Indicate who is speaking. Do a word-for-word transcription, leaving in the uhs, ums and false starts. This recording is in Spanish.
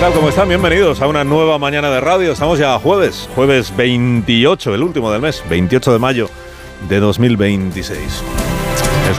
Speaker 1: tal? ¿Cómo están? Bienvenidos a una nueva mañana de radio. Estamos ya jueves, jueves veintiocho, el último del mes, veintiocho de mayo de dos mil veintiséis.